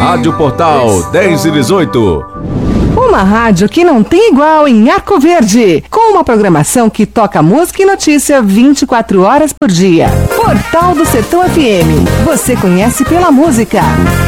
Rádio Portal 10 e 18. Uma rádio que não tem igual em Arco Verde, com uma programação que toca música e notícia 24 horas por dia. Portal do Sertão FM. Você conhece pela música.